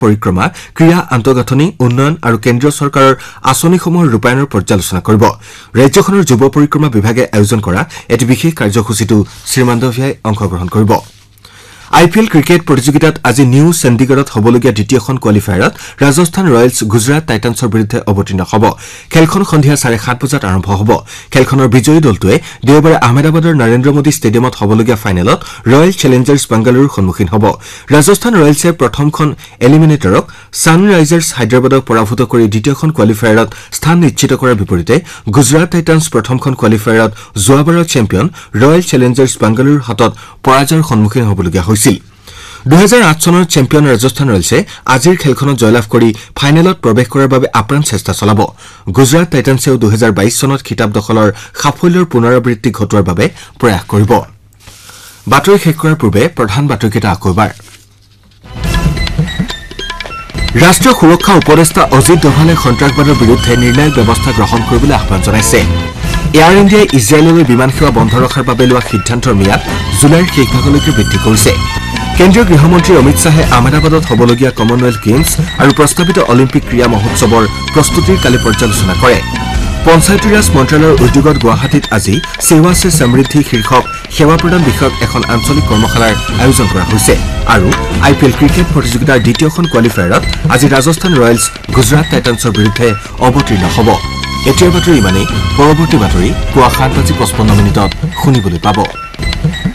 পৰিক্ৰমা ক্ৰীড়া আন্তঃগাঁথনি উন্নয়ন আৰু কেন্দ্ৰীয় চৰকাৰৰ আঁচনিসমূহৰ ৰূপায়ণৰ পৰ্যালোচনা কৰিব ৰাজ্যখনৰ যুৱ পৰিক্ৰমা বিভাগে আয়োজন কৰা এটি বিশেষ কাৰ্যসূচীটো শ্ৰীমাণ্ডভিয়াই অংশগ্ৰহণ কৰিব IPL ক্ৰিকেট প্ৰতিযোগিতাত আজি নিউ চণ্ডীগড়ত হ'বলগীয়া দ্বিতীয়খন কোৱালিফায়াৰত ৰাজস্থান ৰয়েলছ গুজৰাট টাইটান্সৰ বিৰুদ্ধে অৱতীৰ্ণ হ'ব খেলখন সন্ধিয়া 7:30 বজাত আৰম্ভ হ'ব খেলখনৰ বিজয়ী দলটোৱে দেওবাৰে আহমেদাবাদৰ নৰেন্দ্ৰ মোদী ষ্টেডিয়ামত হ'বলগীয়া ফাইনেলত ৰয়েল চেলেঞ্জাৰ্ছ বেংগালুৰুৰ সন্মুখীন হ'ব ৰাজস্থান ৰয়েলছে প্ৰথমখন এলিমিনেটৰক ছানৰাইজাৰ্ছ হায়দৰাবাদক পৰাভূত কৰি দ্বিতীয়খন কোৱালিফায়াৰত স্থান নিশ্চিত কৰাৰ বিপৰীতে গুজৰাট টাইটান্স প্ৰথমখন কোৱালিফায়াৰত যোৱাবাৰৰ চেম্পিয়ন ৰয়েল চেলেঞ্জাৰ্ছ বেংগালুৰুৰ হাতত পৰাজয়ৰ সন্মুখীন হ'বলগীয়া হৈছিল 2008 চনৰ চেম্পিয়ন ৰাজস্থান ৰয়েলছে আজিৰ খেলখনত জয়লাভ কৰি ফাইনেলত প্ৰৱেশ কৰাৰ বাবে আপ্ৰাণ চেষ্টা চলাব গুজৰাট টাইটান্সেও 2022 চনত খিতাপ দখলৰ সাফল্যৰ পুনৰাবৃত্তি ঘটোৱাৰ বাবে প্ৰয়াস কৰিব বাতৰি শেষ কৰাৰ পূৰ্বে প্ৰধান বাতৰিকেইটা আকৌবাৰ ৰাষ্ট্ৰীয় সুৰক্ষা উপদেষ্টা অজিত ডোভালে সন্ত্ৰাসবাদৰ বিৰুদ্ধে নিৰ্ণায়ক ব্যৱস্থা গ্ৰহণ কৰিবলৈ আহ্বান জনাইছে এয়াৰ ইণ্ডিয়াই ইজৰাইললৈ বিমান সেৱা বন্ধ ৰখাৰ বাবে লোৱা সিদ্ধান্তৰ ম্যাদ জুলাইৰ শেষভাগলৈকে বৃদ্ধি কৰিছে কেন্দ্ৰীয় গৃহমন্ত্ৰী অমিত শাহে আহমেদাবাদত হ'বলগীয়া কমনৱেলথ গেমছ আৰু প্ৰস্তাৱিত অলিম্পিক ক্ৰীড়া মহোৎসৱৰ প্ৰস্তুতিৰ কালি পৰ্যালোচনা কৰে পঞ্চায়তী ৰাজ মন্ত্ৰালয়ৰ উদ্যোগত গুৱাহাটীত আজি সেৱা সে সমৃদ্ধি শীৰ্ষক সেৱা প্ৰদান বিষয়ক এখন আঞ্চলিক কৰ্মশালাৰ আয়োজন কৰা হৈছে আৰু IPL ক্ৰিকেট প্ৰতিযোগিতাৰ দ্বিতীয়খন কোৱালিফায়াৰত আজি ৰাজস্থান ৰয়েলছ গুজৰাট টাইটান্সৰ বিৰুদ্ধে অৱতীৰ্ণ হ'ব এতিয়াৰ বাতৰি ইমানেই পৰৱৰ্তী বাতৰি পুৱা 7:55 শুনিবলৈ পাব